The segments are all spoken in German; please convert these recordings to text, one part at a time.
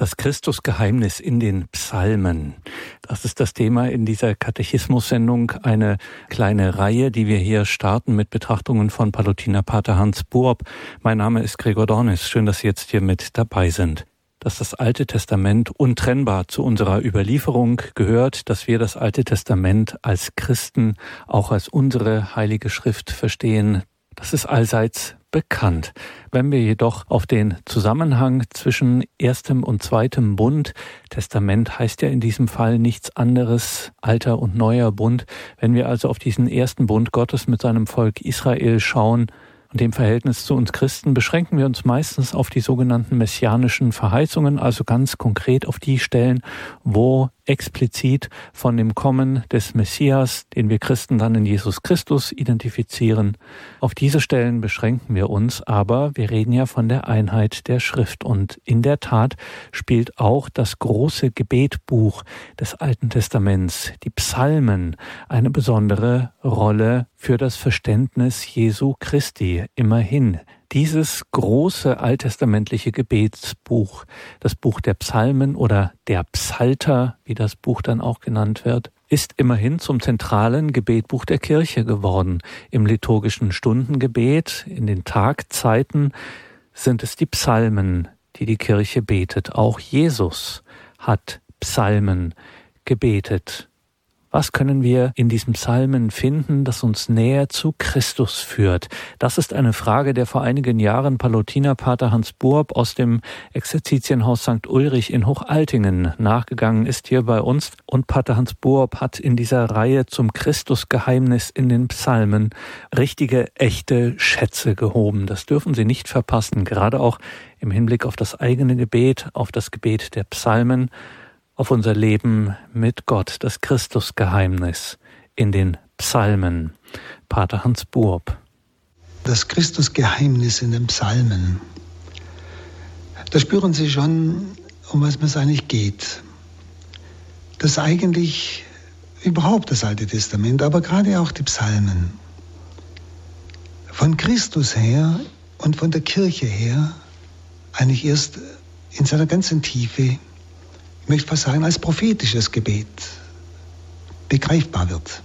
Das Christusgeheimnis in den Psalmen. Das ist das Thema in dieser Katechismus-Sendung. Eine kleine Reihe, die wir hier starten mit Betrachtungen von Palutinerpater Hans Buob. Mein Name ist Gregor Dornis. Schön, dass Sie jetzt hier mit dabei sind. Dass das Alte Testament untrennbar zu unserer Überlieferung gehört, dass wir das Alte Testament als Christen auch als unsere Heilige Schrift verstehen, das ist allseits bekannt. Wenn wir jedoch auf den Zusammenhang zwischen erstem und zweitem Bund, Testament heißt ja in diesem Fall nichts anderes, alter und neuer Bund, wenn wir also auf diesen ersten Bund Gottes mit seinem Volk Israel schauen und dem Verhältnis zu uns Christen, beschränken wir uns meistens auf die sogenannten messianischen Verheißungen, also ganz konkret auf die Stellen, wo explizit von dem Kommen des Messias, den wir Christen dann in Jesus Christus identifizieren. Auf diese Stellen beschränken wir uns, aber wir reden ja von der Einheit der Schrift. Und in der Tat spielt auch das große Gebetbuch des Alten Testaments, die Psalmen, eine besondere Rolle für das Verständnis Jesu Christi. Immerhin. Dieses große alttestamentliche Gebetsbuch, das Buch der Psalmen oder der Psalter, wie das Buch dann auch genannt wird, ist immerhin zum zentralen Gebetbuch der Kirche geworden. Im liturgischen Stundengebet, in den Tagzeiten sind es die Psalmen, die die Kirche betet. Auch Jesus hat Psalmen gebetet. Was können wir in diesen Psalmen finden, das uns näher zu Christus führt? Das ist eine Frage, der vor einigen Jahren Palutinerpater Hans Buob aus dem Exerzitienhaus St. Ulrich in Hochaltingen nachgegangen ist hier bei uns. Und Pater Hans Buob hat in dieser Reihe zum Christusgeheimnis in den Psalmen richtige, echte Schätze gehoben. Das dürfen Sie nicht verpassen, gerade auch im Hinblick auf das eigene Gebet, auf das Gebet der Psalmen, auf unser Leben mit Gott, das Christusgeheimnis in den Psalmen. Pater Hans Buob. Das Christusgeheimnis in den Psalmen. Da spüren Sie schon, um was es eigentlich geht. Das eigentlich überhaupt das Alte Testament, aber gerade auch die Psalmen. Von Christus her und von der Kirche her eigentlich erst in seiner ganzen Tiefe, ich möchte fast sagen, als prophetisches Gebet begreifbar wird.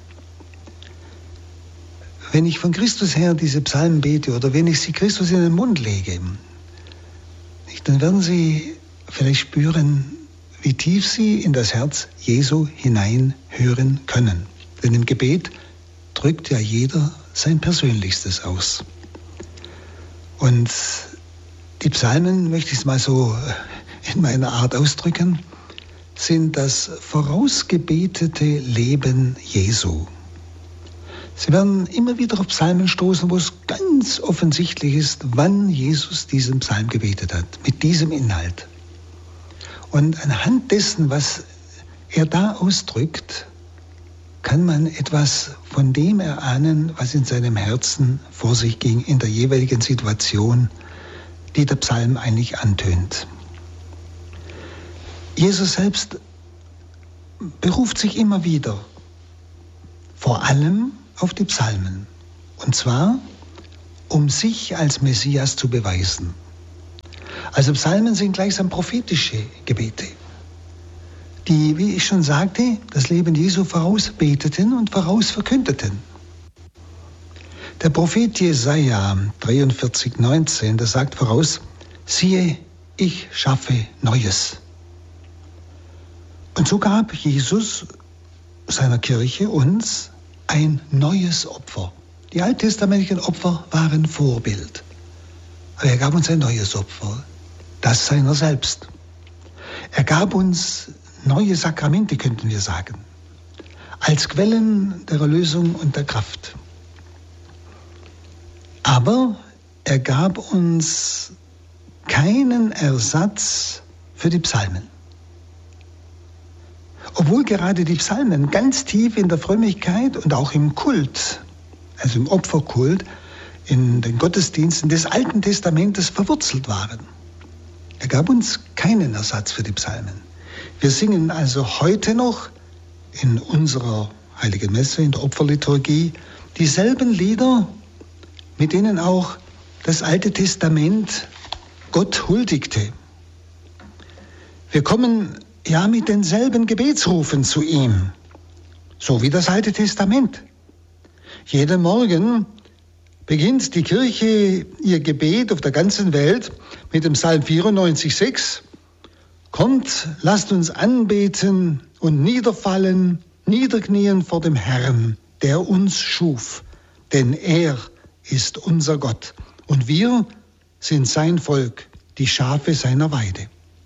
Wenn ich von Christus her diese Psalmen bete oder wenn ich sie Christus in den Mund lege, dann werden Sie vielleicht spüren, wie tief Sie in das Herz Jesu hinein hören können. Denn im Gebet drückt ja jeder sein Persönlichstes aus. Und die Psalmen, möchte ich es mal so in meiner Art ausdrücken, sind das vorausgebetete Leben Jesu. Sie werden immer wieder auf Psalmen stoßen, wo es ganz offensichtlich ist, wann Jesus diesen Psalm gebetet hat, mit diesem Inhalt. Und anhand dessen, was er da ausdrückt, kann man etwas von dem erahnen, was in seinem Herzen vor sich ging in der jeweiligen Situation, die der Psalm eigentlich antönt. Jesus selbst beruft sich immer wieder, vor allem auf die Psalmen. Und zwar, um sich als Messias zu beweisen. Also Psalmen sind gleichsam prophetische Gebete, die, wie ich schon sagte, das Leben Jesu vorausbeteten und vorausverkündeten. Der Prophet Jesaja 43,19, der sagt voraus, siehe, ich schaffe Neues. Und so gab Jesus seiner Kirche uns ein neues Opfer. Die alttestamentlichen Opfer waren Vorbild. Aber er gab uns ein neues Opfer, das seiner selbst. Er gab uns neue Sakramente, könnten wir sagen, als Quellen der Erlösung und der Kraft. Aber er gab uns keinen Ersatz für die Psalmen. Obwohl gerade die Psalmen ganz tief in der Frömmigkeit und auch im Kult, also im Opferkult, in den Gottesdiensten des Alten Testamentes verwurzelt waren. Er gab uns keinen Ersatz für die Psalmen. Wir singen also heute noch in unserer Heiligen Messe, in der Opferliturgie, dieselben Lieder, mit denen auch das Alte Testament Gott huldigte. Wir kommen ja mit denselben Gebetsrufen zu ihm, so wie das Alte Testament. Jeden Morgen beginnt die Kirche ihr Gebet auf der ganzen Welt mit dem Psalm 94,6. Kommt, lasst uns anbeten und niederknien vor dem Herrn, der uns schuf. Denn er ist unser Gott und wir sind sein Volk, die Schafe seiner Weide.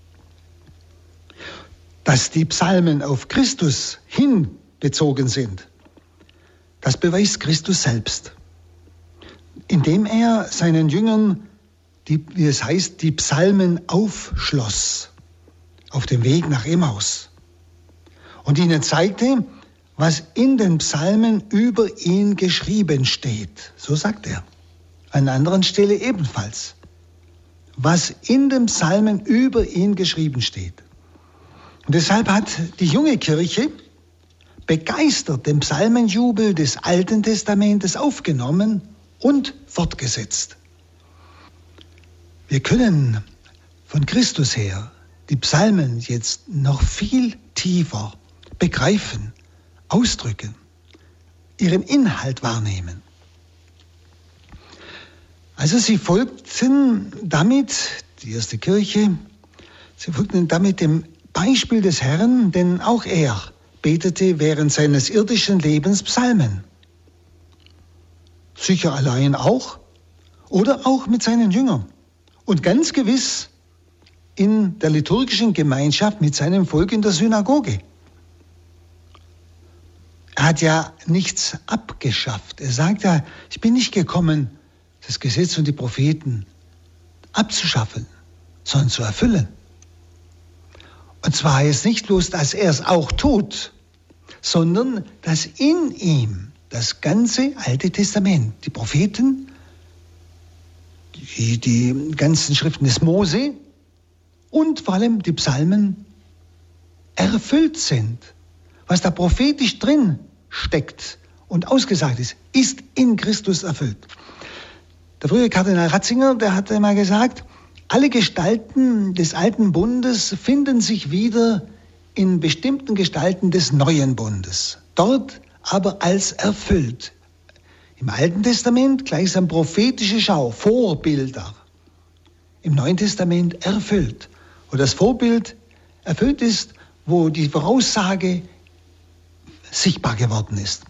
Dass die Psalmen auf Christus hin bezogen sind, das beweist Christus selbst, indem er seinen Jüngern, wie es heißt, die Psalmen aufschloss auf dem Weg nach Emmaus und ihnen zeigte, was in den Psalmen über ihn geschrieben steht. So sagt er. An einer anderen Stelle ebenfalls. Was in den Psalmen über ihn geschrieben steht. Und deshalb hat die junge Kirche begeistert den Psalmenjubel des Alten Testamentes aufgenommen und fortgesetzt. Wir können von Christus her die Psalmen jetzt noch viel tiefer begreifen, ausdrücken, ihren Inhalt wahrnehmen. Also sie folgten damit, die erste Kirche, sie folgten damit dem Beispiel des Herrn, denn auch er betete während seines irdischen Lebens Psalmen. Sicher allein auch oder auch mit seinen Jüngern und ganz gewiss in der liturgischen Gemeinschaft mit seinem Volk in der Synagoge. Er hat ja nichts abgeschafft. Er sagt ja, ich bin nicht gekommen, das Gesetz und die Propheten abzuschaffen, sondern zu erfüllen. Und zwar jetzt nicht bloß, dass er es auch tut, sondern dass in ihm das ganze Alte Testament, die Propheten, die ganzen Schriften des Mose und vor allem die Psalmen erfüllt sind. Was da prophetisch drin steckt und ausgesagt ist in Christus erfüllt. Der frühere Kardinal Ratzinger, der hat einmal gesagt, alle Gestalten des Alten Bundes finden sich wieder in bestimmten Gestalten des Neuen Bundes. Dort aber als erfüllt. Im Alten Testament gleichsam prophetische Schau, Vorbilder. Im Neuen Testament erfüllt. Wo das Vorbild erfüllt ist, wo die Voraussage sichtbar geworden ist.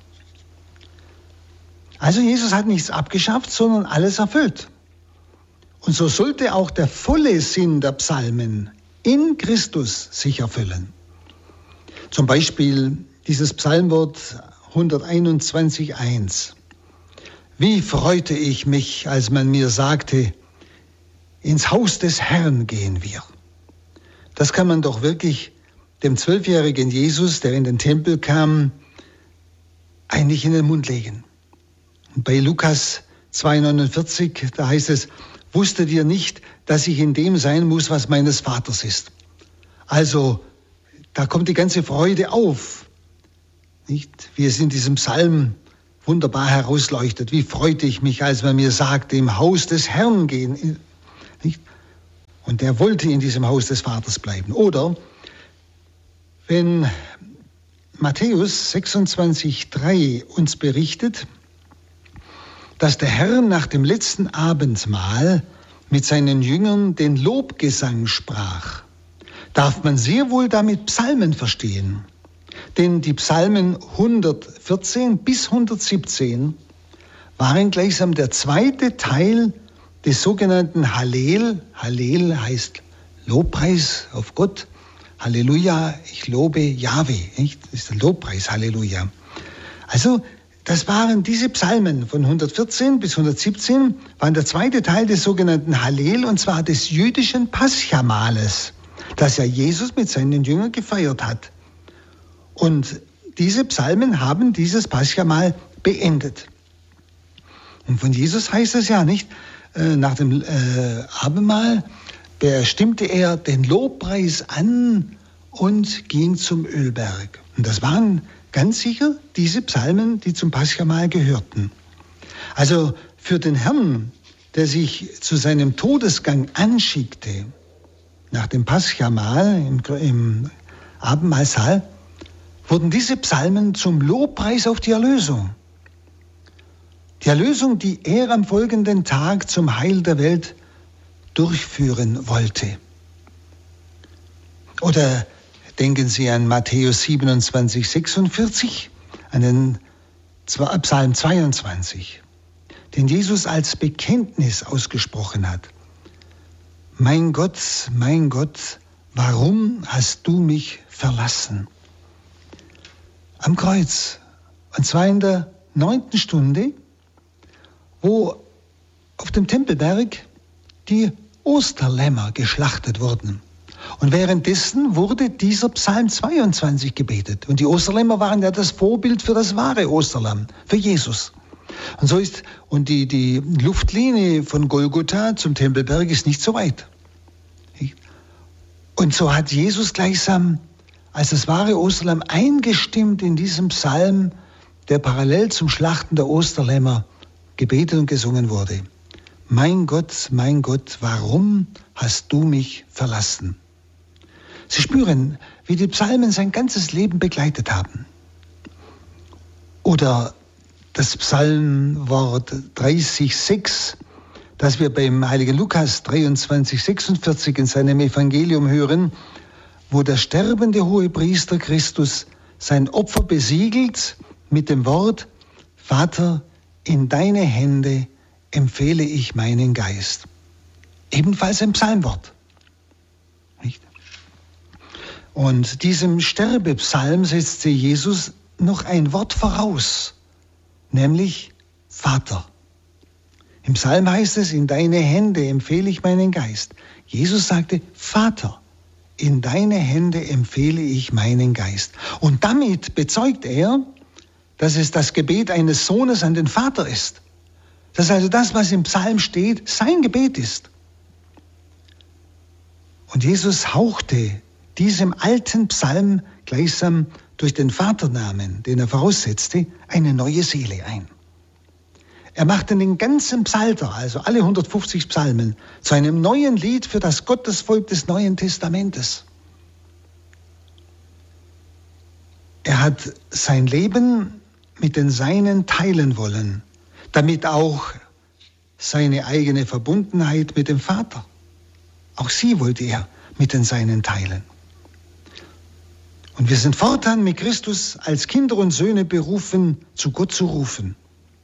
Also Jesus hat nichts abgeschafft, sondern alles erfüllt. Und so sollte auch der volle Sinn der Psalmen in Christus sich erfüllen. Zum Beispiel dieses Psalmwort 121,1. Wie freute ich mich, als man mir sagte, ins Haus des Herrn gehen wir. Das kann man doch wirklich dem 12-jährigen Jesus, der in den Tempel kam, eigentlich in den Mund legen. Und bei Lukas 2,49, da heißt es, wusstet ihr nicht, dass ich in dem sein muss, was meines Vaters ist. Also, da kommt die ganze Freude auf. Nicht? Wie es in diesem Psalm wunderbar herausleuchtet. Wie freute ich mich, als man mir sagte, im Haus des Herrn gehen. Nicht? Und er wollte in diesem Haus des Vaters bleiben. Oder wenn Matthäus 26,3 uns berichtet, dass der Herr nach dem letzten Abendmahl mit seinen Jüngern den Lobgesang sprach, darf man sehr wohl damit Psalmen verstehen. Denn die Psalmen 114 bis 117 waren gleichsam der zweite Teil des sogenannten Hallel. Hallel heißt Lobpreis auf Gott. Halleluja, ich lobe Jahwe. Das ist der Lobpreis, Halleluja. Also, das waren diese Psalmen von 114 bis 117, waren der zweite Teil des sogenannten Hallel, und zwar des jüdischen Paschamahles, das ja Jesus mit seinen Jüngern gefeiert hat. Und diese Psalmen haben dieses Paschamahl beendet. Und von Jesus heißt es ja nicht, nach dem Abendmahl stimmte er den Lobpreis an und ging zum Ölberg. Und das waren ganz sicher diese Psalmen, die zum Paschamahl gehörten. Also für den Herrn, der sich zu seinem Todesgang anschickte, nach dem Paschamahl im Abendmahlsaal, wurden diese Psalmen zum Lobpreis auf die Erlösung. Die Erlösung, die er am folgenden Tag zum Heil der Welt durchführen wollte. Oder denken Sie an Matthäus 27, 46, an den Psalm 22, den Jesus als Bekenntnis ausgesprochen hat. Mein Gott, warum hast du mich verlassen? Am Kreuz, und zwar in der 9. Stunde, wo auf dem Tempelberg die Osterlämmer geschlachtet wurden. Und währenddessen wurde dieser Psalm 22 gebetet. Und die Osterlämmer waren ja das Vorbild für das wahre Osterlamm, für Jesus. Und so ist, und die Luftlinie von Golgotha zum Tempelberg ist nicht so weit. Und so hat Jesus gleichsam als das wahre Osterlamm eingestimmt in diesem Psalm, der parallel zum Schlachten der Osterlämmer gebetet und gesungen wurde. Mein Gott, warum hast du mich verlassen? Sie spüren, wie die Psalmen sein ganzes Leben begleitet haben. Oder das Psalmwort 30,6, das wir beim heiligen Lukas 23,46 in seinem Evangelium hören, wo der sterbende Hohepriester Christus sein Opfer besiegelt mit dem Wort: Vater, in deine Hände empfehle ich meinen Geist. Ebenfalls ein Psalmwort. Nicht? Und diesem Sterbepsalm setzte Jesus noch ein Wort voraus, nämlich Vater. Im Psalm heißt es: In deine Hände empfehle ich meinen Geist. Jesus sagte: Vater, in deine Hände empfehle ich meinen Geist. Und damit bezeugt er, dass es das Gebet eines Sohnes an den Vater ist. Dass also das, was im Psalm steht, sein Gebet ist. Und Jesus hauchte diesem alten Psalm gleichsam durch den Vaternamen, den er voraussetzte, eine neue Seele ein. Er machte den ganzen Psalter, also alle 150 Psalmen, zu einem neuen Lied für das Gottesvolk des Neuen Testamentes. Er hat sein Leben mit den Seinen teilen wollen, damit auch seine eigene Verbundenheit mit dem Vater. Auch sie wollte er mit den Seinen teilen. Und wir sind fortan mit Christus als Kinder und Söhne berufen, zu Gott zu rufen.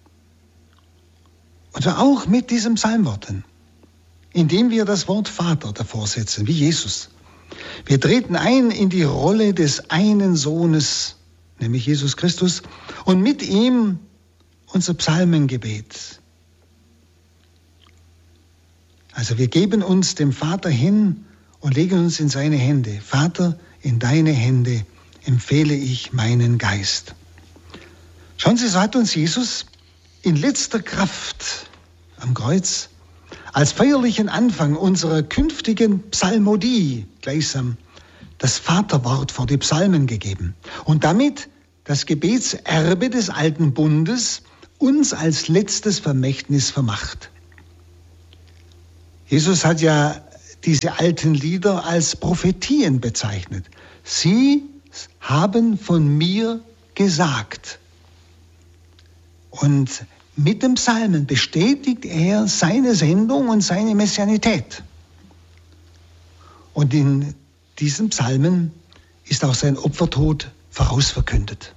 Und zwar auch mit diesen Psalmworten, indem wir das Wort Vater davor setzen, wie Jesus. Wir treten ein in die Rolle des einen Sohnes, nämlich Jesus Christus, und mit ihm unser Psalmengebet. Also wir geben uns dem Vater hin und legen uns in seine Hände. Vater, in deine Hände empfehle ich meinen Geist. Schauen Sie, so hat uns Jesus in letzter Kraft am Kreuz als feierlichen Anfang unserer künftigen Psalmodie gleichsam das Vaterwort vor die Psalmen gegeben und damit das Gebetserbe des alten Bundes uns als letztes Vermächtnis vermacht. Jesus hat ja diese alten Lieder als Prophetien bezeichnet. Sie haben von mir gesagt. Und mit dem Psalmen bestätigt er seine Sendung und seine Messianität. Und in diesen Psalmen ist auch sein Opfertod vorausverkündet.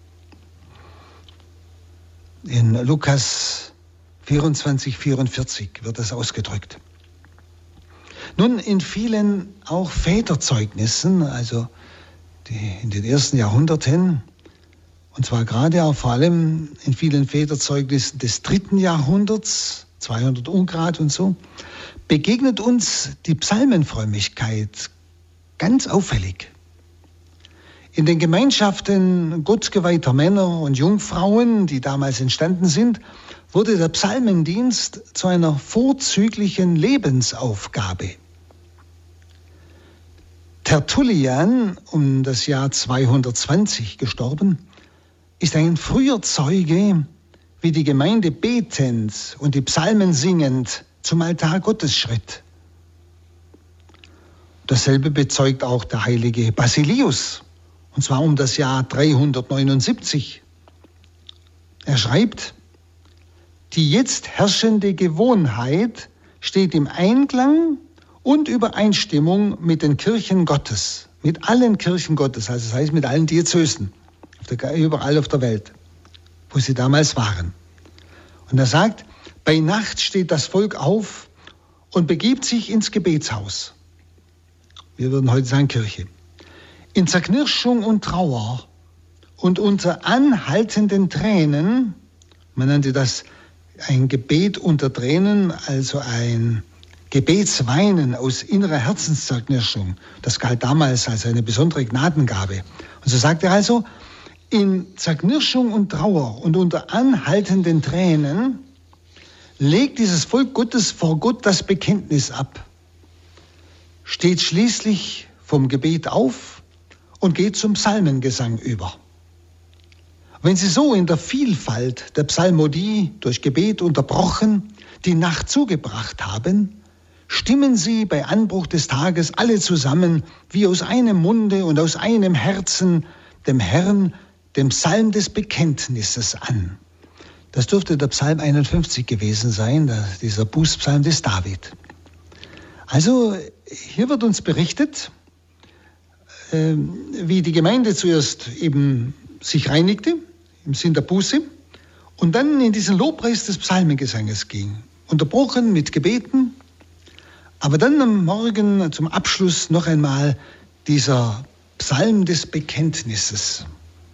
In Lukas 24,44 wird das ausgedrückt. Nun, in vielen auch Väterzeugnissen, also in den ersten Jahrhunderten, und zwar gerade auch vor allem in vielen Väterzeugnissen des 3. Jahrhunderts, 200 Ungrad und so, begegnet uns die Psalmenfrömmigkeit ganz auffällig. In den Gemeinschaften gottgeweihter Männer und Jungfrauen, die damals entstanden sind, wurde der Psalmendienst zu einer vorzüglichen Lebensaufgabe. Tertullian, um das Jahr 220 gestorben, ist ein früher Zeuge, wie die Gemeinde betend und die Psalmen singend zum Altar Gottes schritt. Dasselbe bezeugt auch der heilige Basilius, und zwar um das Jahr 379. Er schreibt: Die jetzt herrschende Gewohnheit steht im Einklang und Übereinstimmung mit den Kirchen Gottes, mit allen Kirchen Gottes, also das heißt mit allen Diözesen, überall auf der Welt, wo sie damals waren. Und er sagt, bei Nacht steht das Volk auf und begibt sich ins Gebetshaus. Wir würden heute sagen Kirche. In Zerknirschung und Trauer und unter anhaltenden Tränen, man nannte das ein Gebet unter Tränen, also ein Gebetsweinen aus innerer Herzenszerknirschung. Das galt damals als eine besondere Gnadengabe. Und so sagt er also, in Zerknirschung und Trauer und unter anhaltenden Tränen legt dieses Volk Gottes vor Gott das Bekenntnis ab, steht schließlich vom Gebet auf und geht zum Psalmengesang über. Wenn Sie so in der Vielfalt der Psalmodie durch Gebet unterbrochen die Nacht zugebracht haben, stimmen Sie bei Anbruch des Tages alle zusammen wie aus einem Munde und aus einem Herzen dem Herrn, dem Psalm des Bekenntnisses an. Das dürfte der Psalm 51 gewesen sein, dieser Bußpsalm des David. Also hier wird uns berichtet, wie die Gemeinde zuerst eben sich reinigte, im Sinn der Buße, und dann in diesen Lobpreis des Psalmengesanges ging, unterbrochen mit Gebeten, aber dann am Morgen zum Abschluss noch einmal dieser Psalm des Bekenntnisses,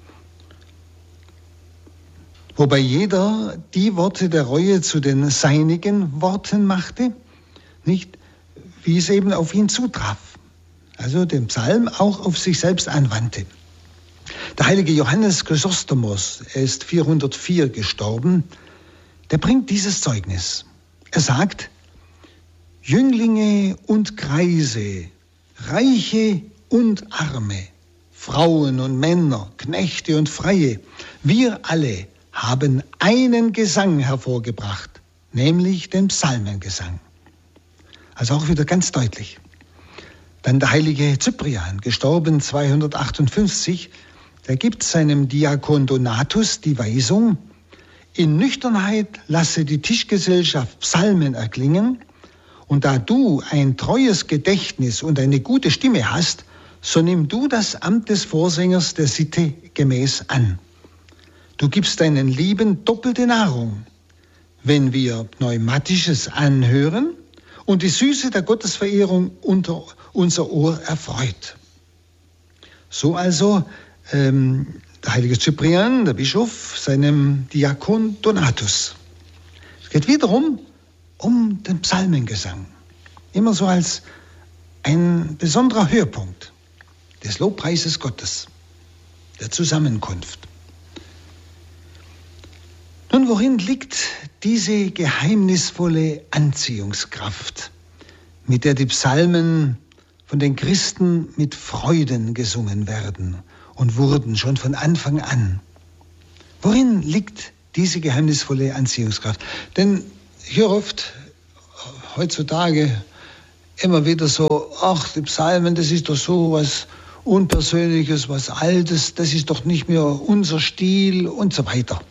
wobei jeder die Worte der Reue zu den seinigen Worten machte, nicht, wie es eben auf ihn zutraf, also den Psalm auch auf sich selbst anwandte. Der heilige Johannes Chrysostomos, er ist 404 gestorben, der bringt dieses Zeugnis. Er sagt, Jünglinge und Greise, Reiche und Arme, Frauen und Männer, Knechte und Freie, wir alle haben einen Gesang hervorgebracht, nämlich den Psalmengesang. Also auch wieder ganz deutlich. Dann der heilige Cyprian, gestorben 258, der gibt seinem Diakon Donatus die Weisung, in Nüchternheit lasse die Tischgesellschaft Psalmen erklingen, und da du ein treues Gedächtnis und eine gute Stimme hast, so nimm du das Amt des Vorsängers der Sitte gemäß an. Du gibst deinen Lieben doppelte Nahrung, wenn wir Pneumatisches anhören und die Süße der Gottesverehrung unter unser Ohr erfreut. So also der heilige Cyprian, der Bischof, seinem Diakon Donatus. Es geht wiederum um den Psalmengesang. Immer so als ein besonderer Höhepunkt des Lobpreises Gottes, der Zusammenkunft. Nun, worin liegt diese geheimnisvolle Anziehungskraft, mit der die Psalmen von den Christen mit Freuden gesungen werden und wurden schon von Anfang an? Worin liegt diese geheimnisvolle Anziehungskraft? Denn hier oft, heutzutage, immer wieder so, ach, die Psalmen, das ist doch so was Unpersönliches, was Altes, das ist doch nicht mehr unser Stil und so weiter.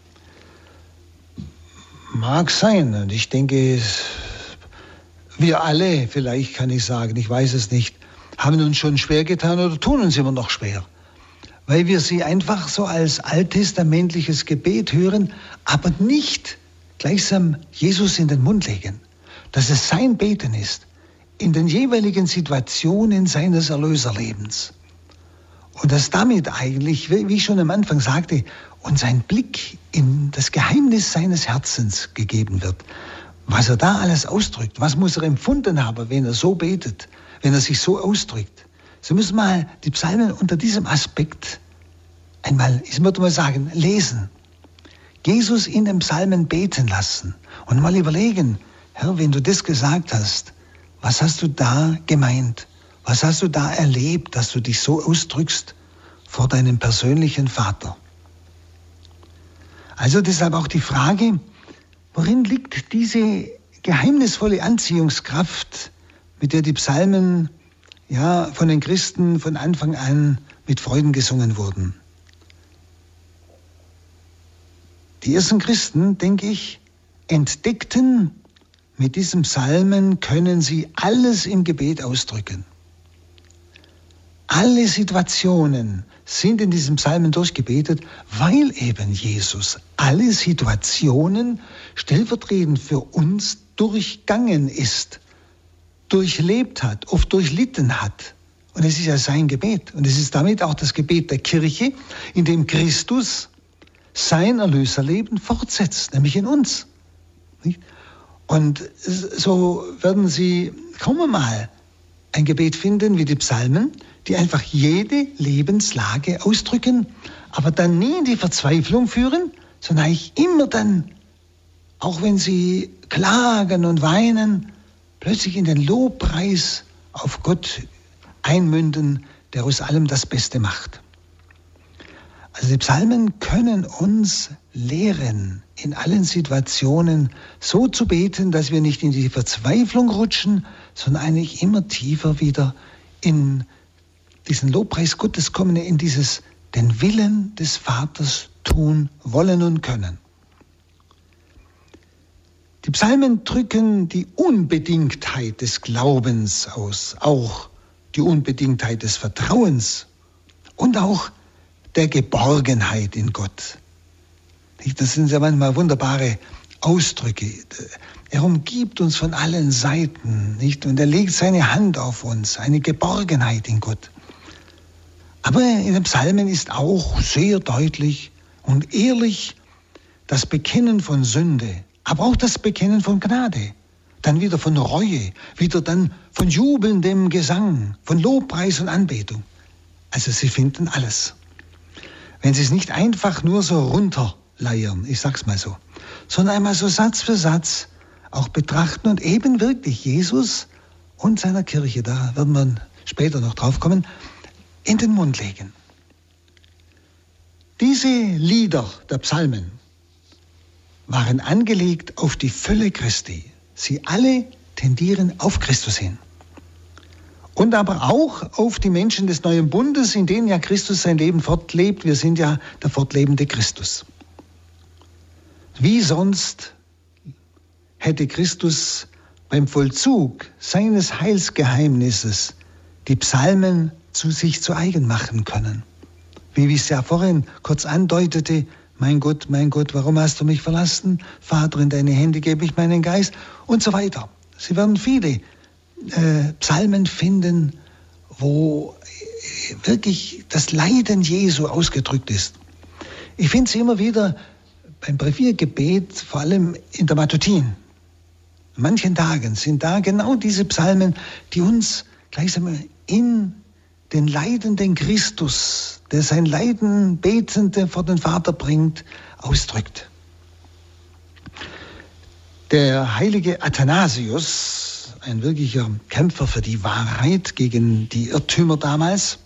Mag sein, und ich denke, wir alle, vielleicht kann ich sagen, ich weiß es nicht, haben uns schon schwer getan oder tun uns immer noch schwer, weil wir sie einfach so als alttestamentliches Gebet hören, aber nicht gleichsam Jesus in den Mund legen, dass es sein Beten ist, in den jeweiligen Situationen seines Erlöserlebens. Und dass damit eigentlich, wie ich schon am Anfang sagte, uns ein Blick in das Geheimnis seines Herzens gegeben wird. Was er da alles ausdrückt, was muss er empfunden haben, wenn er so betet, wenn er sich so ausdrückt. Sie müssen mal die Psalmen unter diesem Aspekt einmal, ich würde mal sagen, lesen. Jesus in den Psalmen beten lassen und mal überlegen, Herr, wenn du das gesagt hast, was hast du da gemeint? Was hast du da erlebt, dass du dich so ausdrückst vor deinem persönlichen Vater? Also deshalb auch die Frage, worin liegt diese geheimnisvolle Anziehungskraft, mit der die Psalmen ja von den Christen von Anfang an mit Freuden gesungen wurden. Die ersten Christen, denke ich, entdeckten, mit diesem Psalmen können sie alles im Gebet ausdrücken. Alle Situationen sind in diesem Psalmen durchgebetet, weil eben Jesus alle Situationen stellvertretend für uns durchgangen ist, durchlebt hat, oft durchlitten hat. Und es ist ja sein Gebet. Und es ist damit auch das Gebet der Kirche, in dem Christus sein Erlöserleben fortsetzt, nämlich in uns. Und so werden Sie kaum einmal ein Gebet finden wie die Psalmen, die einfach jede Lebenslage ausdrücken, aber dann nie in die Verzweiflung führen, sondern eigentlich immer dann, auch wenn sie klagen und weinen, plötzlich in den Lobpreis auf Gott einmünden, der aus allem das Beste macht. Also die Psalmen können uns lehren, in allen Situationen so zu beten, dass wir nicht in die Verzweiflung rutschen, sondern eigentlich immer tiefer wieder in diesen Lobpreis Gottes kommen, in dieses den Willen des Vaters tun wollen und können. Die Psalmen drücken die Unbedingtheit des Glaubens aus, auch die Unbedingtheit des Vertrauens und auch der Geborgenheit in Gott. Das sind ja manchmal wunderbare Ausdrücke. Er umgibt uns von allen Seiten, nicht? Und er legt seine Hand auf uns, eine Geborgenheit in Gott. Aber in den Psalmen ist auch sehr deutlich und ehrlich das Bekennen von Sünde, aber auch das Bekennen von Gnade, dann wieder von Reue, wieder dann von jubelndem Gesang, von Lobpreis und Anbetung. Also Sie finden alles. Wenn Sie es nicht einfach nur so runterleiern, ich sag's mal so, sondern einmal so Satz für Satz auch betrachten und eben wirklich Jesus und seiner Kirche, da werden wir später noch drauf kommen, in den Mund legen. Diese Lieder der Psalmen waren angelegt auf die Fülle Christi. Sie alle tendieren auf Christus hin. Und aber auch auf die Menschen des neuen Bundes, in denen ja Christus sein Leben fortlebt. Wir sind ja der fortlebende Christus. Wie sonst hätte Christus beim Vollzug seines Heilsgeheimnisses die Psalmen zu sich zu eigen machen können? Wie ich es ja vorhin kurz andeutete, mein Gott, warum hast du mich verlassen? Vater, in deine Hände gebe ich meinen Geist und so weiter. Sie werden viele Psalmen finden, wo wirklich das Leiden Jesu ausgedrückt ist. Ich finde sie immer wieder beim Breviergebet, vor allem in der Matutin. An manchen Tagen sind da genau diese Psalmen, die uns gleichsam in den leidenden Christus, der sein Leiden Betende vor den Vater bringt, ausdrückt. Der heilige Athanasius, ein wirklicher Kämpfer für die Wahrheit gegen die Irrtümer damals,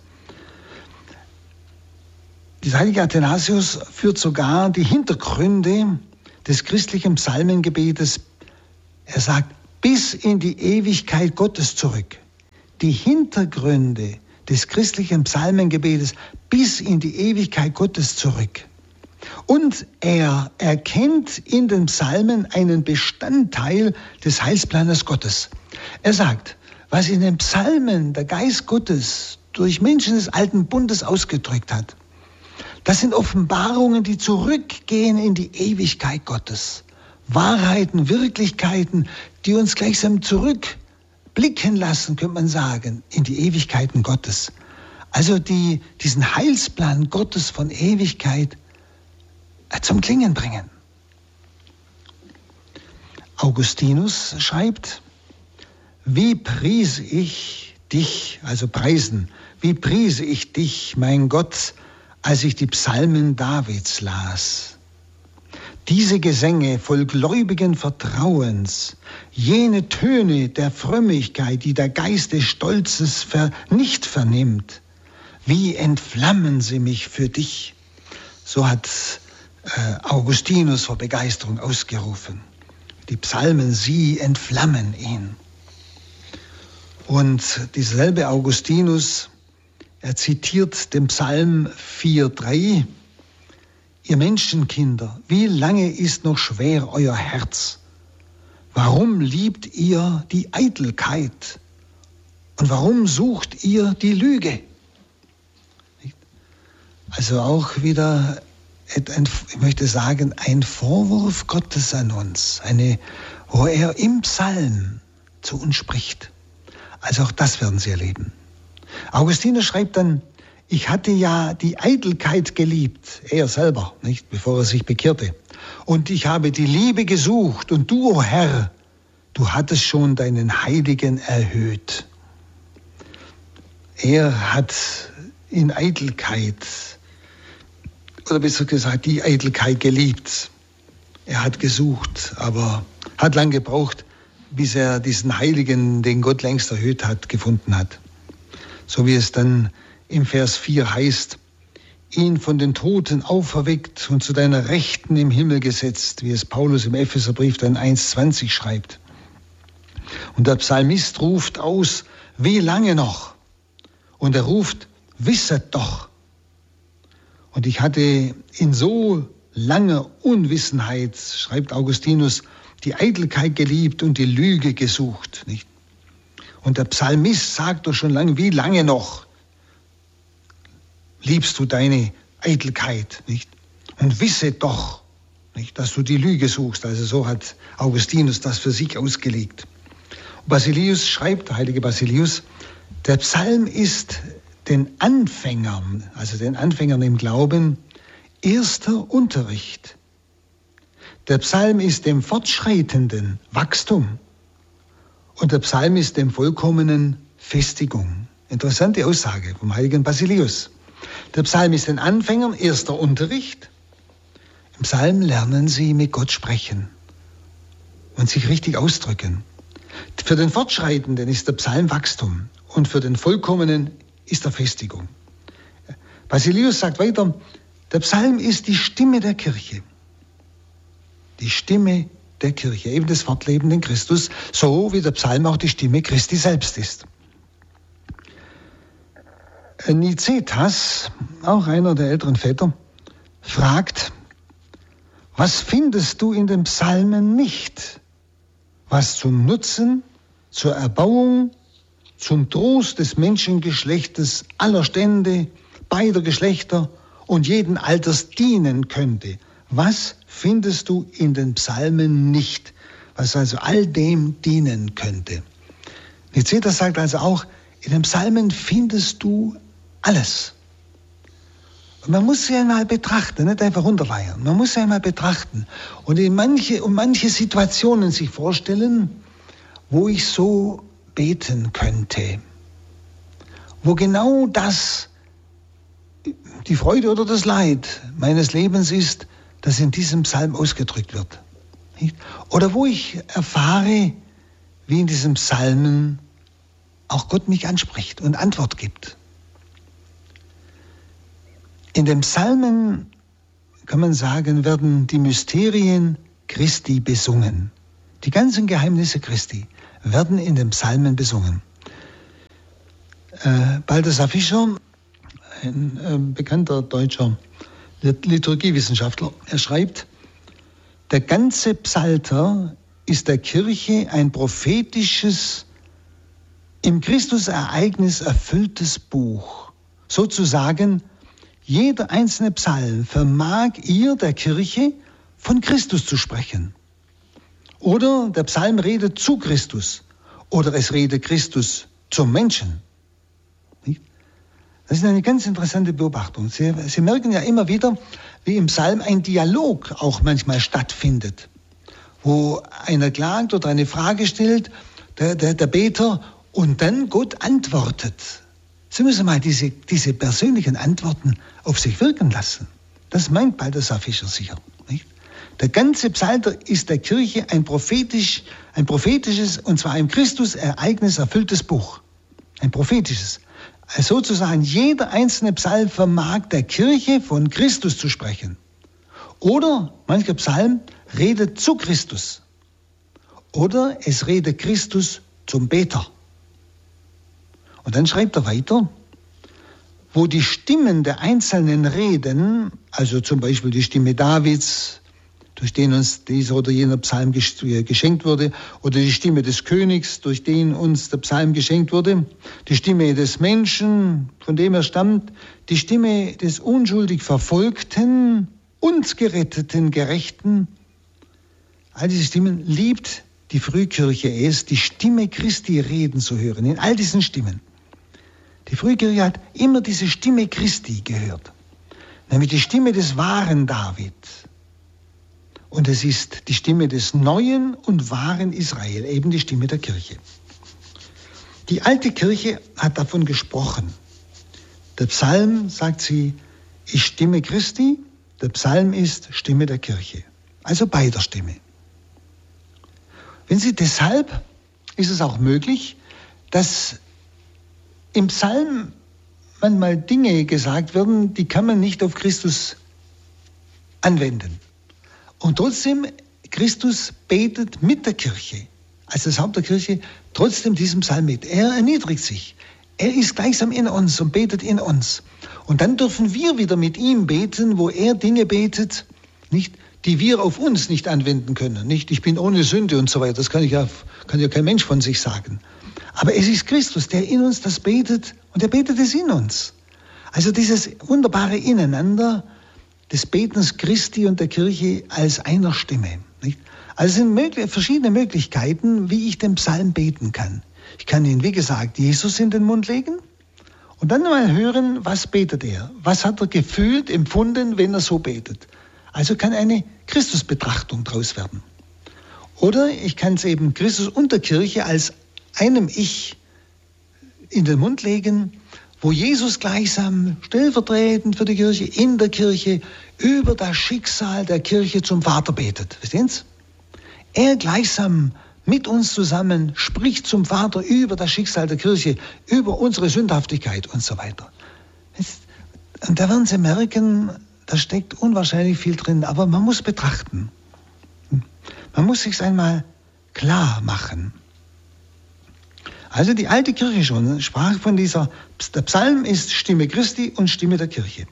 dieser heilige Athanasius führt sogar die Hintergründe des christlichen Psalmengebetes, er sagt, bis in die Ewigkeit Gottes zurück. Die Hintergründe des christlichen Psalmengebetes bis in die Ewigkeit Gottes zurück. Und er erkennt in den Psalmen einen Bestandteil des Heilsplanes Gottes. Er sagt, was in den Psalmen der Geist Gottes durch Menschen des alten Bundes ausgedrückt hat, das sind Offenbarungen, die zurückgehen in die Ewigkeit Gottes. Wahrheiten, Wirklichkeiten, die uns gleichsam zurückblicken lassen, könnte man sagen, in die Ewigkeiten Gottes. Also diesen Heilsplan Gottes von Ewigkeit zum Klingen bringen. Augustinus schreibt, wie priese ich dich, also preisen, wie priese ich dich, mein Gott, als ich die Psalmen Davids las. Diese Gesänge voll gläubigen Vertrauens, jene Töne der Frömmigkeit, die der Geist des Stolzes nicht vernimmt, wie entflammen sie mich für dich? So hat Augustinus vor Begeisterung ausgerufen. Die Psalmen, sie entflammen ihn. Und dieselbe Augustinus, er zitiert den Psalm 4,3: Ihr Menschenkinder, wie lange ist noch schwer euer Herz? Warum liebt ihr die Eitelkeit? Und warum sucht ihr die Lüge? Also auch wieder, ich möchte sagen, ein Vorwurf Gottes an uns, wo er im Psalm zu uns spricht. Also auch das werden Sie erleben. Augustinus schreibt dann: Ich hatte ja die Eitelkeit geliebt, er selber, nicht, bevor er sich bekehrte. Und ich habe die Liebe gesucht, und du, o Herr, du hattest schon deinen Heiligen erhöht. Er hat in Eitelkeit, oder besser gesagt, die Eitelkeit geliebt. Er hat gesucht, aber hat lang gebraucht, bis er diesen Heiligen, den Gott längst erhöht hat, gefunden hat. So wie es dann im Vers 4 heißt: ihn von den Toten auferweckt und zu deiner Rechten im Himmel gesetzt, wie es Paulus im Epheserbrief dann 1,20 schreibt. Und der Psalmist ruft aus: Wie lange noch? Und er ruft: Wisset doch. Und ich hatte in so langer Unwissenheit, schreibt Augustinus, die Eitelkeit geliebt und die Lüge gesucht, nicht? Und der Psalmist sagt doch schon lange: Wie lange noch liebst du deine Eitelkeit, nicht? Und wisse doch, nicht, dass du die Lüge suchst. Also so hat Augustinus das für sich ausgelegt. Basilius schreibt, der heilige Basilius, der Psalm ist den Anfängern, also den Anfängern im Glauben, erster Unterricht. Der Psalm ist dem Fortschreitenden Wachstum und der Psalm ist dem Vollkommenen Festigung. Interessante Aussage vom heiligen Basilius. Der Psalm ist den Anfängern erster Unterricht. Im Psalm lernen sie mit Gott sprechen und sich richtig ausdrücken. Für den Fortschreitenden ist der Psalm Wachstum und für den Vollkommenen ist er Festigung. Basilius sagt weiter, der Psalm ist die Stimme der Kirche. Die Stimme der Kirche, eben des fortlebenden Christus, so wie der Psalm auch die Stimme Christi selbst ist. Nicetas, auch einer der älteren Väter, fragt: Was findest du in den Psalmen nicht, was zum Nutzen, zur Erbauung, zum Trost des Menschengeschlechtes aller Stände, beider Geschlechter und jeden Alters dienen könnte? Was findest du in den Psalmen nicht, was also all dem dienen könnte? Nicetas sagt also auch, in den Psalmen findest du alles. Und man muss sie einmal betrachten, nicht einfach runterleiern. Man muss sie einmal betrachten und manche Situationen sich vorstellen, wo ich so beten könnte, wo genau das, die Freude oder das Leid meines Lebens ist, das in diesem Psalm ausgedrückt wird. Oder wo ich erfahre, wie in diesem Psalmen auch Gott mich anspricht und Antwort gibt. In den Psalmen, kann man sagen, werden die Mysterien Christi besungen. Die ganzen Geheimnisse Christi werden in den Psalmen besungen. Balthasar Fischer, ein bekannter deutscher Liturgiewissenschaftler, er schreibt, der ganze Psalter ist der Kirche ein prophetisches, im Christusereignis erfülltes Buch. Sozusagen, jeder einzelne Psalm vermag ihr, der Kirche, von Christus zu sprechen. Oder der Psalm redet zu Christus. Oder es redet Christus zum Menschen. Das ist eine ganz interessante Beobachtung. Sie merken ja immer wieder, wie im Psalm ein Dialog auch manchmal stattfindet, wo einer klagt oder eine Frage stellt, der Beter, und dann Gott antwortet. Sie müssen mal diese persönlichen Antworten auf sich wirken lassen. Das meint Balthasar Fischer sicher. Nicht? Der ganze Psalter ist der Kirche ein prophetisches, und zwar im Christusereignis erfülltes Buch. Ein prophetisches. Also sozusagen jeder einzelne Psalm vermag der Kirche von Christus zu sprechen. Oder mancher Psalm redet zu Christus. Oder es redet Christus zum Beter. Und dann schreibt er weiter, wo die Stimmen der einzelnen Reden, also zum Beispiel die Stimme Davids, durch den uns dieser oder jener Psalm geschenkt wurde, oder die Stimme des Königs, durch den uns der Psalm geschenkt wurde, die Stimme des Menschen, von dem er stammt, die Stimme des unschuldig Verfolgten und geretteten Gerechten. All diese Stimmen liebt die Frühkirche es, die Stimme Christi reden zu hören, in all diesen Stimmen. Die Frühkirche hat immer diese Stimme Christi gehört, nämlich die Stimme des wahren David. Und es ist die Stimme des neuen und wahren Israel, eben die Stimme der Kirche. Die alte Kirche hat davon gesprochen. Der Psalm, sagt sie, ist Stimme Christi, der Psalm ist Stimme der Kirche. Also beider Stimme. Deshalb ist es auch möglich, dass im Psalm manchmal Dinge gesagt werden, die kann man nicht auf Christus anwenden. Und trotzdem, Christus betet mit der Kirche, als das Haupt der Kirche, trotzdem diesen Psalm mit. Er erniedrigt sich. Er ist gleichsam in uns und betet in uns. Und dann dürfen wir wieder mit ihm beten, wo er Dinge betet, nicht, die wir auf uns nicht anwenden können. Nicht, ich bin ohne Sünde und so weiter. Das kann ja kein Mensch von sich sagen. Aber es ist Christus, der in uns das betet und er betet es in uns. Also dieses wunderbare Ineinander des Betens Christi und der Kirche als einer Stimme. Nicht? Also es sind verschiedene Möglichkeiten, wie ich den Psalm beten kann. Ich kann ihn, wie gesagt, Jesus in den Mund legen und dann mal hören, was betet er? Was hat er gefühlt, empfunden, wenn er so betet? Also kann eine Christusbetrachtung daraus werden. Oder ich kann es eben Christus und der Kirche als einem Ich in den Mund legen, wo Jesus gleichsam stellvertretend für die Kirche, in der Kirche, über das Schicksal der Kirche zum Vater betet. Verstehen Sie? Er gleichsam mit uns zusammen spricht zum Vater über das Schicksal der Kirche, über unsere Sündhaftigkeit und so weiter. Und da werden Sie merken, da steckt unwahrscheinlich viel drin, aber man muss betrachten. Man muss sich einmal klar machen. Also die alte Kirche schon sprach von der Psalm ist Stimme Christi und Stimme der Kirche.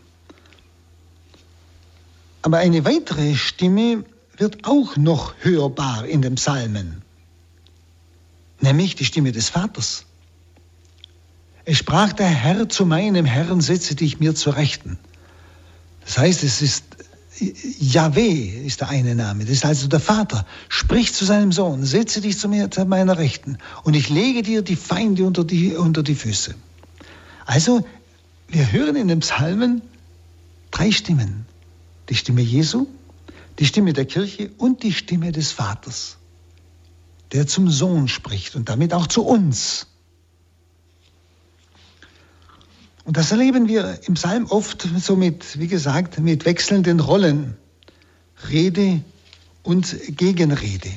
Aber eine weitere Stimme wird auch noch hörbar in den Psalmen, nämlich die Stimme des Vaters. Es sprach der Herr zu meinem Herrn, setze dich mir zur Rechten. Das heißt, es ist Jahweh ist der eine Name. Das ist also der Vater. Spricht zu seinem Sohn, setze dich zu meiner Rechten und ich lege dir die Feinde unter die Füße. Also, wir hören in den Psalmen 3 Stimmen. Die Stimme Jesu, die Stimme der Kirche und die Stimme des Vaters, der zum Sohn spricht und damit auch zu uns. Und das erleben wir im Psalm oft so mit wechselnden Rollen, Rede und Gegenrede.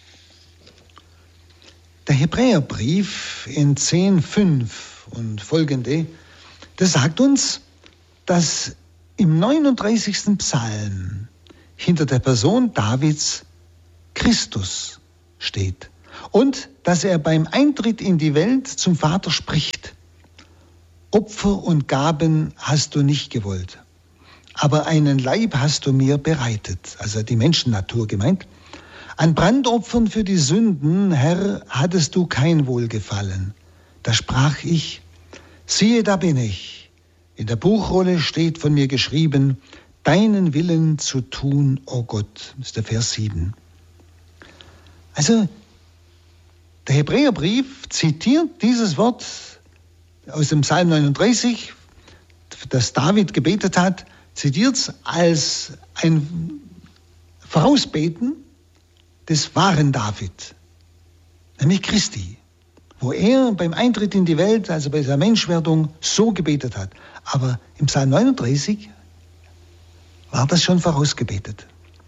Der Hebräerbrief in 10,5 und folgende, der sagt uns, dass im 39. Psalm hinter der Person Davids Christus steht und dass er beim Eintritt in die Welt zum Vater spricht. Opfer und Gaben hast du nicht gewollt, aber einen Leib hast du mir bereitet, also die Menschennatur gemeint. An Brandopfern für die Sünden, Herr, hattest du kein Wohlgefallen. Da sprach ich, siehe, da bin ich. In der Buchrolle steht von mir geschrieben, deinen Willen zu tun, o Gott. Das ist der Vers 7. Also, der Hebräerbrief zitiert dieses Wort aus dem Psalm 39, das David gebetet hat, zitiert es als ein Vorausbeten des wahren David, nämlich Christi, wo er beim Eintritt in die Welt, also bei seiner Menschwerdung, so gebetet hat. Aber im Psalm 39 war das schon vorausgebetet.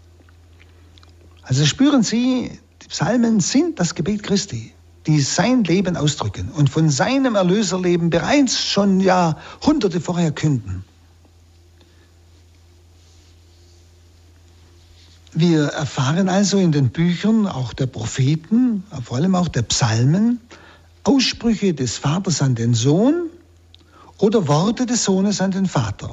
Also spüren Sie, die Psalmen sind das Gebet Christi, die sein Leben ausdrücken und von seinem Erlöserleben bereits schon Jahrhunderte vorher künden. Wir erfahren also in den Büchern auch der Propheten, vor allem auch der Psalmen, Aussprüche des Vaters an den Sohn oder Worte des Sohnes an den Vater.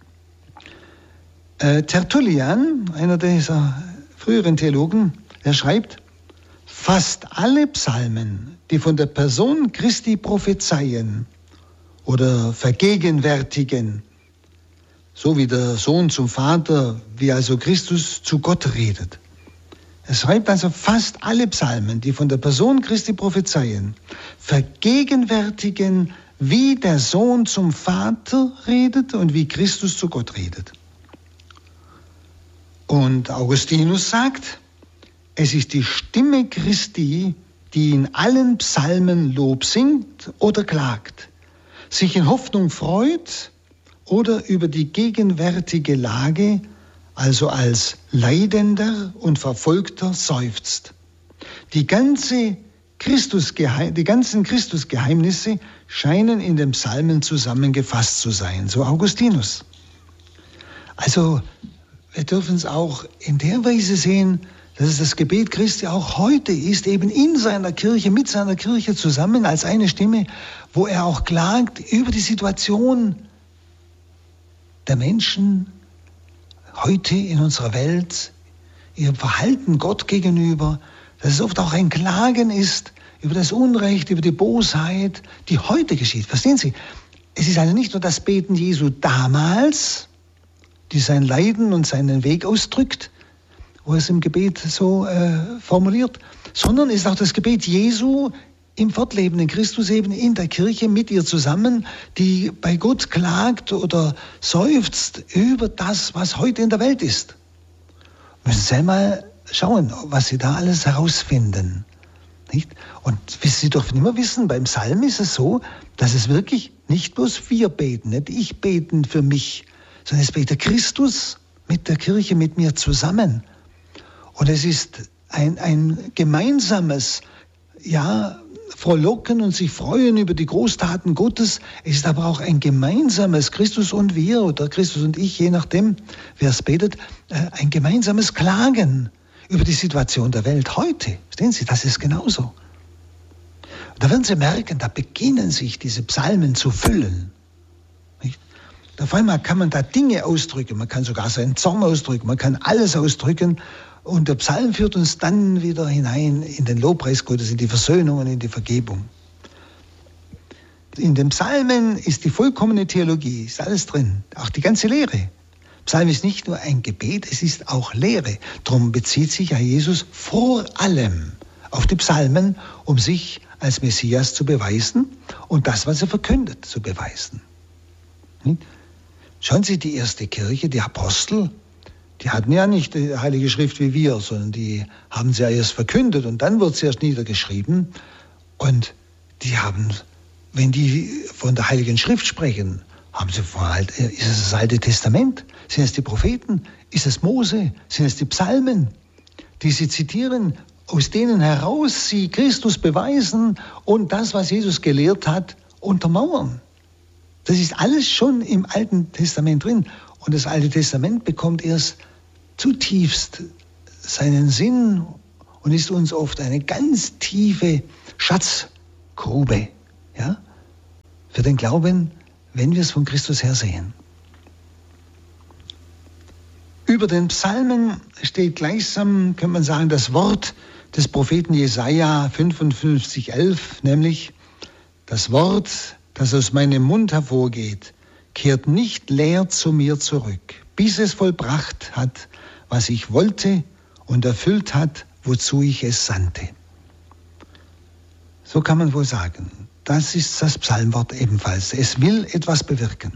Tertullian, einer dieser früheren Theologen, er schreibt, fast alle Psalmen, die von der Person Christi prophezeien oder vergegenwärtigen, so wie der Sohn zum Vater, wie also Christus zu Gott redet. Er schreibt also, fast alle Psalmen, die von der Person Christi prophezeien, vergegenwärtigen, wie der Sohn zum Vater redet und wie Christus zu Gott redet. Und Augustinus sagt, es ist die Stimme Christi, die in allen Psalmen Lob singt oder klagt, sich in Hoffnung freut oder über die gegenwärtige Lage, also als Leidender und Verfolgter, seufzt. Die ganzen Christusgeheimnisse scheinen in den Psalmen zusammengefasst zu sein, so Augustinus. Also wir dürfen es auch in der Weise sehen, dass es das Gebet Christi auch heute ist, eben in seiner Kirche, mit seiner Kirche zusammen als eine Stimme, wo er auch klagt über die Situation der Menschen heute in unserer Welt, ihr Verhalten Gott gegenüber, dass es oft auch ein Klagen ist über das Unrecht, über die Bosheit, die heute geschieht. Verstehen Sie? Es ist also nicht nur das Beten Jesu damals, die sein Leiden und seinen Weg ausdrückt, wo er es im Gebet so formuliert, sondern es ist auch das Gebet Jesu im fortlebenden Christus eben in der Kirche mit ihr zusammen, die bei Gott klagt oder seufzt über das, was heute in der Welt ist. Müssen Sie einmal schauen, was Sie da alles herausfinden. Nicht? Und Sie dürfen immer wissen, beim Psalm ist es so, dass es wirklich nicht bloß wir beten, nicht ich beten für mich, sondern es betet Christus mit der Kirche, mit mir zusammen. Und es ist ein gemeinsames, Frohlocken und sich freuen über die Großtaten Gottes. Es ist aber auch ein gemeinsames Christus und wir oder Christus und ich, je nachdem, wer es betet, ein gemeinsames Klagen über die Situation der Welt heute. Verstehen Sie, das ist genauso. Da werden Sie merken, da beginnen sich diese Psalmen zu füllen. Nicht? Auf einmal kann man da Dinge ausdrücken, man kann sogar seinen Zorn ausdrücken, man kann alles ausdrücken. Und der Psalm führt uns dann wieder hinein in den Lobpreis Gottes, in die Versöhnung und in die Vergebung. In den Psalmen ist die vollkommene Theologie, ist alles drin, auch die ganze Lehre. Psalm ist nicht nur ein Gebet, es ist auch Lehre. Darum bezieht sich ja Jesus vor allem auf die Psalmen, um sich als Messias zu beweisen und das, was er verkündet, zu beweisen. Schauen Sie, die erste Kirche, die Apostel, die hatten ja nicht die Heilige Schrift wie wir, sondern die haben sie ja erst verkündet und dann wird sie erst niedergeschrieben. Und die haben, wenn die von der Heiligen Schrift sprechen, ist es das Alte Testament? Sind es die Propheten? Ist es Mose? Sind es die Psalmen, die sie zitieren, aus denen heraus sie Christus beweisen und das, was Jesus gelehrt hat, untermauern? Das ist alles schon im Alten Testament drin. Und das Alte Testament bekommt erst zutiefst seinen Sinn und ist uns oft eine ganz tiefe Schatzgrube, für den Glauben, wenn wir es von Christus her sehen. Über den Psalmen steht gleichsam, könnte man sagen, das Wort des Propheten Jesaja 55,11, nämlich das Wort, das aus meinem Mund hervorgeht, kehrt nicht leer zu mir zurück, bis es vollbracht hat, was ich wollte und erfüllt hat, wozu ich es sandte. So kann man wohl sagen. Das ist das Psalmwort ebenfalls. Es will etwas bewirken.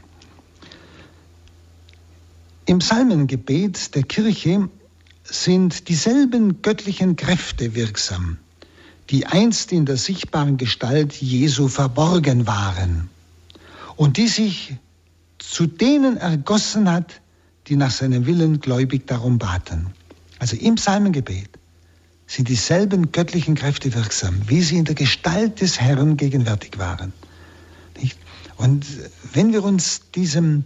Im Psalmengebet der Kirche sind dieselben göttlichen Kräfte wirksam, die einst in der sichtbaren Gestalt Jesu verborgen waren und die sich zu denen ergossen hat, die nach seinem Willen gläubig darum baten. Also im Psalmengebet sind dieselben göttlichen Kräfte wirksam, wie sie in der Gestalt des Herrn gegenwärtig waren. Nicht? Und wenn wir uns dieser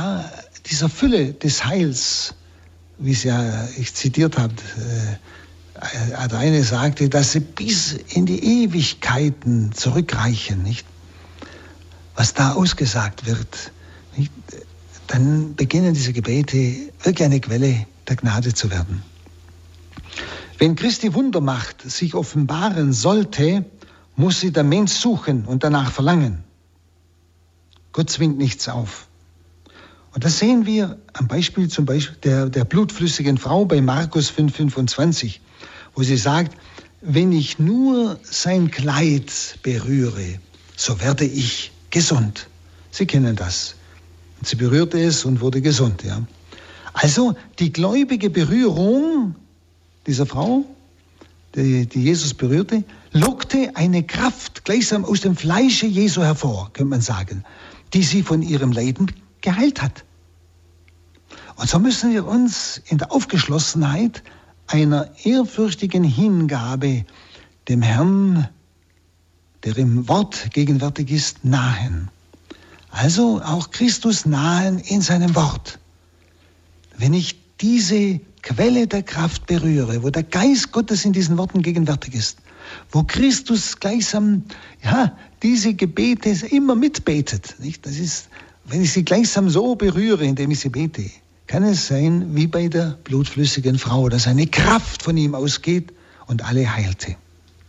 Fülle des Heils, wie es ja ich zitiert habe, Der eine sagte, dass sie bis in die Ewigkeiten zurückreichen, nicht? Was da ausgesagt wird, nicht? Dann beginnen diese Gebete wirklich eine Quelle der Gnade zu werden. Wenn Christi Wundermacht sich offenbaren sollte, muss sie der Mensch suchen und danach verlangen. Gott zwingt nichts auf. Und das sehen wir am Beispiel zum Beispiel der blutflüssigen Frau bei Markus 5,25, wo sie sagt, wenn ich nur sein Kleid berühre, so werde ich gesund. Sie kennen das. Und sie berührte es und wurde gesund. Ja. Also die gläubige Berührung dieser Frau, die Jesus berührte, lockte eine Kraft gleichsam aus dem Fleische Jesu hervor, könnte man sagen, die sie von ihrem Leiden geheilt hat. Und so müssen wir uns in der Aufgeschlossenheit einer ehrfürchtigen Hingabe dem Herrn, der im Wort gegenwärtig ist, nahen. Also auch Christus nahen in seinem Wort. Wenn ich diese Quelle der Kraft berühre, wo der Geist Gottes in diesen Worten gegenwärtig ist, wo Christus gleichsam, diese Gebete immer mitbetet, nicht? Das ist, wenn ich sie gleichsam so berühre, indem ich sie bete, kann es sein, wie bei der blutflüssigen Frau, dass eine Kraft von ihm ausgeht und alle heilte.